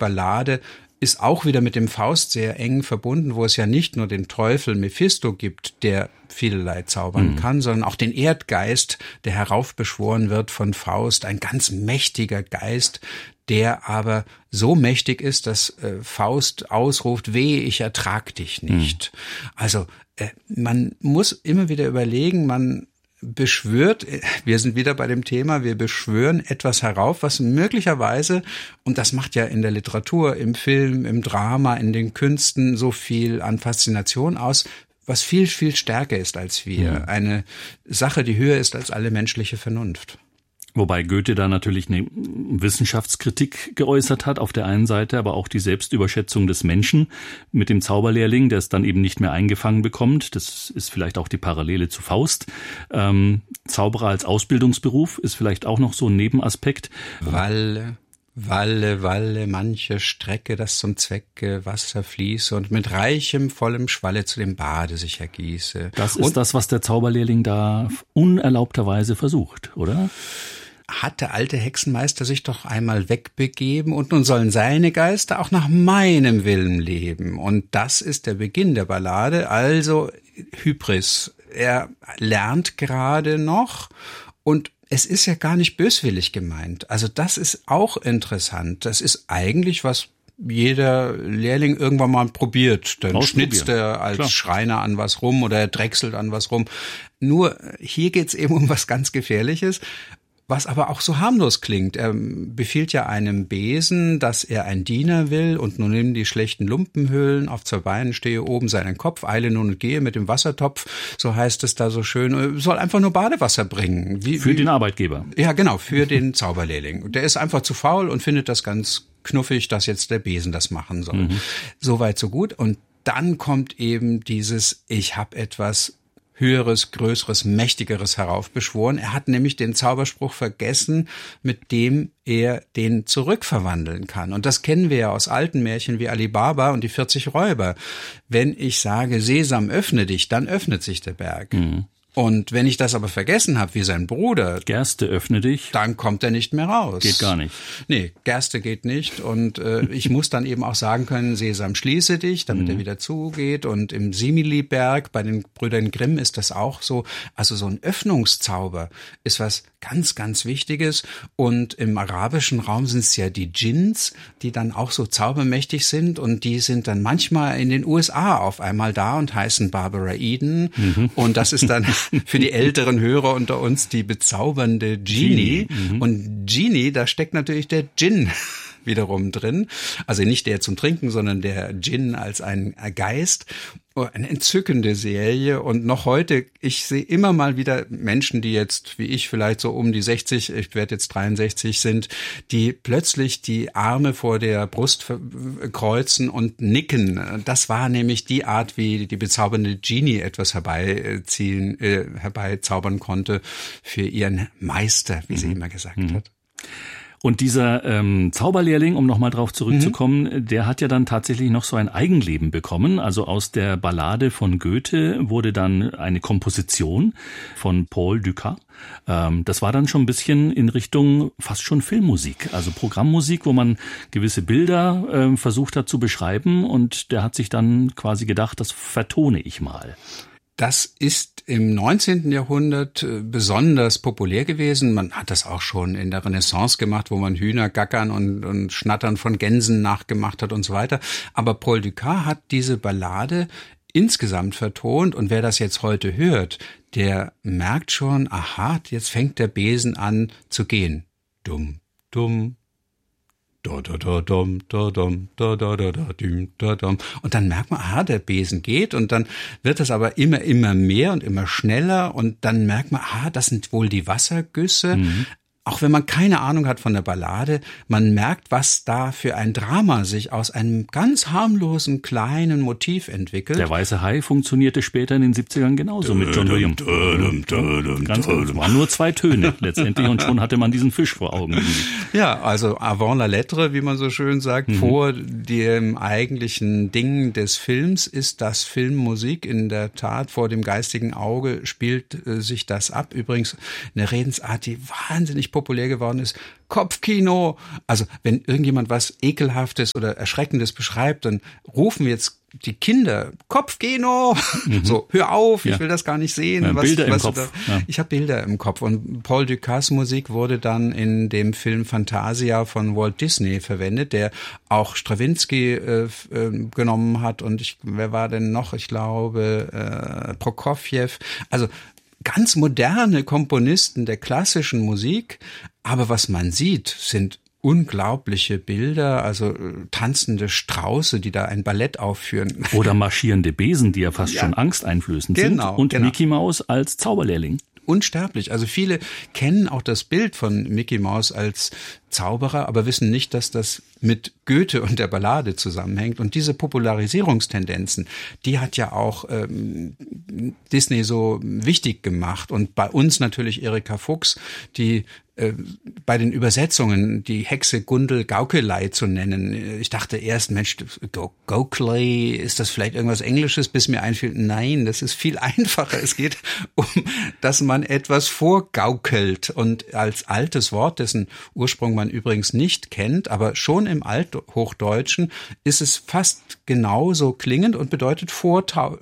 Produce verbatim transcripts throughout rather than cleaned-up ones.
Ballade ist auch wieder mit dem Faust sehr eng verbunden, wo es ja nicht nur den Teufel Mephisto gibt, der vielerlei zaubern mhm. kann, sondern auch den Erdgeist, der heraufbeschworen wird von Faust, ein ganz mächtiger Geist, der aber so mächtig ist, dass äh, Faust ausruft, wehe, ich ertrag dich nicht. Mhm. Also äh, man muss immer wieder überlegen, man beschwört, wir sind wieder bei dem Thema, wir beschwören etwas herauf, was möglicherweise, und das macht ja in der Literatur, im Film, im Drama, in den Künsten so viel an Faszination aus, was viel, viel stärker ist als wir. Mhm. Eine Sache, die höher ist als alle menschliche Vernunft. Wobei Goethe da natürlich eine Wissenschaftskritik geäußert hat, auf der einen Seite, aber auch die Selbstüberschätzung des Menschen mit dem Zauberlehrling, der es dann eben nicht mehr eingefangen bekommt. Das ist vielleicht auch die Parallele zu Faust. Ähm, Zauberer als Ausbildungsberuf ist vielleicht auch noch so ein Nebenaspekt. Walle, Walle, Walle, manche Strecke, das zum Zwecke Wasser fließe und mit reichem, vollem Schwalle zu dem Bade sich ergieße. Das ist und das, was der Zauberlehrling da unerlaubterweise versucht, oder? Hat der alte Hexenmeister sich doch einmal wegbegeben und nun sollen seine Geister auch nach meinem Willen leben. Und das ist der Beginn der Ballade, also Hybris. Er lernt gerade noch und es ist ja gar nicht böswillig gemeint. Also das ist auch interessant. Das ist eigentlich, was jeder Lehrling irgendwann mal probiert. Dann schnitzt er als Klar. Schreiner an was rum oder er drechselt an was rum. Nur hier geht's eben um was ganz Gefährliches, was aber auch so harmlos klingt. Er befiehlt ja einem Besen, dass er ein Diener will und nun nimm die schlechten Lumpenhöhlen, auf zwei Beinen stehe oben seinen Kopf, eile nun und gehe mit dem Wassertopf, so heißt es da so schön, soll einfach nur Badewasser bringen. Wie, für wie, den Arbeitgeber. Ja, genau, für den Zauberlehrling. Der ist einfach zu faul und findet das ganz knuffig, dass jetzt der Besen das machen soll. Mhm. Soweit, so gut. Und dann kommt eben dieses, ich habe etwas Höheres, Größeres, Mächtigeres heraufbeschworen. Er hat nämlich den Zauberspruch vergessen, mit dem er den zurückverwandeln kann. Und das kennen wir ja aus alten Märchen wie Alibaba und die vierzig Räuber. Wenn ich sage, Sesam, öffne dich, dann öffnet sich der Berg. Mhm. Und wenn ich das aber vergessen habe, wie sein Bruder, Gerste, öffne dich, dann kommt er nicht mehr raus. Geht gar nicht. Nee, Gerste geht nicht. Und äh, ich muss dann eben auch sagen können, Sesam, schließe dich, damit mhm. er wieder zugeht. Und im Similiberg bei den Brüdern Grimm ist das auch so. Also so ein Öffnungszauber ist was ganz, ganz Wichtiges. Und im arabischen Raum sind es ja die Djinns, die dann auch so zaubermächtig sind. Und die sind dann manchmal in den U S A auf einmal da und heißen Barbara Eden. Mhm. Und das ist dann für die älteren Hörer unter uns die bezaubernde Genie. Genie. Mhm. Und Genie, da steckt natürlich der Djinn wiederum drin. Also nicht der zum Trinken, sondern der Djinn als ein Geist. Eine entzückende Serie. Und noch heute, ich sehe immer mal wieder Menschen, die jetzt, wie ich, vielleicht so um die sechzig, ich werde jetzt dreiundsechzig sind, die plötzlich die Arme vor der Brust kreuzen und nicken. Das war nämlich die Art, wie die bezaubernde Genie etwas herbeiziehen, äh, herbeizaubern konnte für ihren Meister, wie mhm. sie immer gesagt mhm. hat. Und dieser ähm, Zauberlehrling, um nochmal drauf zurückzukommen, mhm. der hat ja dann tatsächlich noch so ein Eigenleben bekommen. Also aus der Ballade von Goethe wurde dann eine Komposition von Paul Dukas. Ähm, das war dann schon ein bisschen in Richtung fast schon Filmmusik, also Programmmusik, wo man gewisse Bilder äh, versucht hat zu beschreiben. Und der hat sich dann quasi gedacht, das vertone ich mal. Das ist im neunzehnten Jahrhundert besonders populär gewesen. Man hat das auch schon in der Renaissance gemacht, wo man Hühner gackern und, und Schnattern von Gänsen nachgemacht hat und so weiter. Aber Paul Dukas hat diese Ballade insgesamt vertont und wer das jetzt heute hört, der merkt schon, aha, jetzt fängt der Besen an zu gehen. Dumm, dumm. Da, da, da, dum, da, dum, da, da, da, da, dum, da, dum. Und dann merkt man, aha, der Besen geht und dann wird es aber immer, immer mehr und immer schneller und dann merkt man, aha, das sind wohl die Wassergüsse. Mhm. Auch wenn man keine Ahnung hat von der Ballade, man merkt, was da für ein Drama sich aus einem ganz harmlosen, kleinen Motiv entwickelt. Der Weiße Hai funktionierte später in den siebzigern genauso mit John Williams. Ganz genau. Es waren nur zwei Töne letztendlich und schon hatte man diesen Fisch vor Augen. Ja, also avant la lettre, wie man so schön sagt, mhm. vor dem eigentlichen Ding des Films ist das Filmmusik. In der Tat, vor dem geistigen Auge spielt äh, sich das ab. Übrigens eine Redensart, die wahnsinnig populär geworden ist, Kopfkino. Also wenn irgendjemand was Ekelhaftes oder Erschreckendes beschreibt, dann rufen jetzt die Kinder, Kopfkino, mhm. so, hör auf, ja. ich will das gar nicht sehen. Ja, was, Bilder was im Kopf. Da, ja. Ich habe Bilder im Kopf. Und Paul Dukas Musik wurde dann in dem Film Fantasia von Walt Disney verwendet, der auch Strawinsky äh, äh, genommen hat. Und ich, wer war denn noch? Ich glaube, äh, Prokofjew. Also ganz moderne Komponisten der klassischen Musik. Aber was man sieht, sind unglaubliche Bilder, also äh, tanzende Strauße, die da ein Ballett aufführen. Oder marschierende Besen, die ja fast ja. schon angsteinflößend genau, sind. Und genau. Mickey Mouse als Zauberlehrling. Unsterblich. Also viele kennen auch das Bild von Mickey Mouse als Zauberer, aber wissen nicht, dass das mit Goethe und der Ballade zusammenhängt. Und diese Popularisierungstendenzen, die hat ja auch ähm, Disney so wichtig gemacht. Und bei uns natürlich Erika Fuchs, die äh, bei den Übersetzungen die Hexe Gundel Gaukelei zu nennen. Ich dachte erst, Mensch, Gaukelei, ist das vielleicht irgendwas Englisches, bis mir einfiel, nein, das ist viel einfacher. Es geht um, dass man etwas vorgaukelt. Und als altes Wort, dessen Ursprung man übrigens nicht kennt, aber schon im Althochdeutschen ist es fast genauso klingend und bedeutet vortau-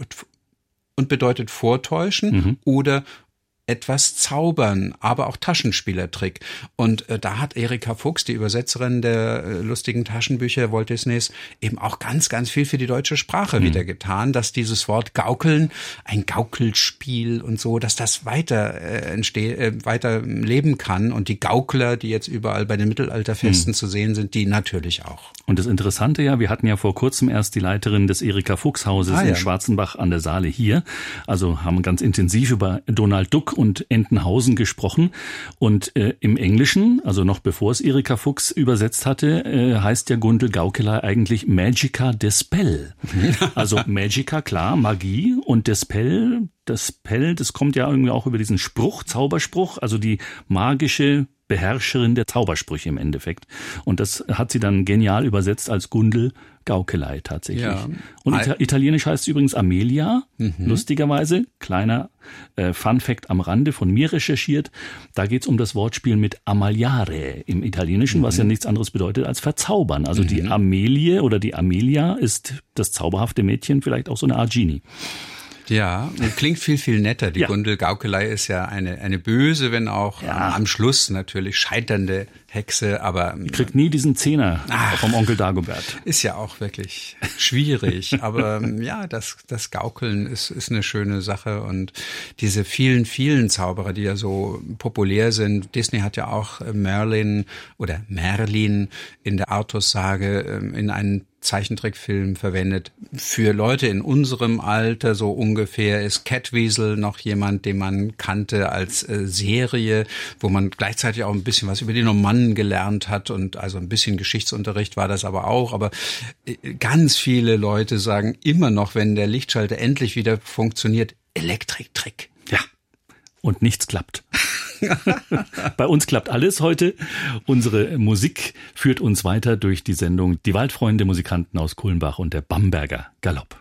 und bedeutet vortäuschen mhm. oder etwas zaubern, aber auch Taschenspielertrick. Und äh, da hat Erika Fuchs, die Übersetzerin der äh, lustigen Taschenbücher Walt Disneys, eben auch ganz, ganz viel für die deutsche Sprache mhm. wieder getan, dass dieses Wort Gaukeln, ein Gaukelspiel und so, dass das weiter äh, entsteht, äh, weiter leben kann. Und die Gaukler, die jetzt überall bei den Mittelalterfesten mhm. zu sehen sind, die natürlich auch. Und das Interessante ja, wir hatten ja vor kurzem erst die Leiterin des Erika Fuchs Hauses ah, in ja. Schwarzenbach an der Saale hier, also haben ganz intensiv über Donald Duck und Entenhausen gesprochen. Und äh, im Englischen, also noch bevor es Erika Fuchs übersetzt hatte, äh, heißt ja Gundel Gaukelei eigentlich Magica Dispel. Also Magica, klar, Magie, und Dispel, das Spell, das kommt ja irgendwie auch über diesen Spruch, Zauberspruch, also die magische Beherrscherin der Zaubersprüche im Endeffekt. Und das hat sie dann genial übersetzt als Gundel Gaukelei tatsächlich. Ja. Und Ita- Italienisch heißt es übrigens Amelia, mhm. lustigerweise. Kleiner äh, Fun-Fact am Rande, von mir recherchiert. Da geht es um das Wortspiel mit Amaliare im Italienischen, mhm. was ja nichts anderes bedeutet als verzaubern. Also mhm. die Amelie oder die Amelia ist das zauberhafte Mädchen, vielleicht auch so eine Art Genie. Ja, und klingt viel, viel netter. Die ja. Gundel Gaukelei ist ja eine, eine böse, wenn auch ja. am Schluss natürlich scheiternde Hexe, aber... Die kriegt nie diesen Zehner ach, vom Onkel Dagobert. Ist ja auch wirklich schwierig, aber ja, das, das Gaukeln ist, ist eine schöne Sache, und diese vielen, vielen Zauberer, die ja so populär sind. Disney hat ja auch Merlin oder Merlin in der Artus-Sage in einen Zeichentrickfilm verwendet. Für Leute in unserem Alter so ungefähr ist Catweasel noch jemand, den man kannte als äh, Serie, wo man gleichzeitig auch ein bisschen was über die Normannen gelernt hat, und also ein bisschen Geschichtsunterricht war das aber auch. Aber äh, ganz viele Leute sagen immer noch, wenn der Lichtschalter endlich wieder funktioniert, Elektriktrick. Ja. Und nichts klappt. Bei uns klappt alles heute. Unsere Musik führt uns weiter durch die Sendung Die Waldfreunde, Musikanten aus Kulmbach und der Bamberger Galopp.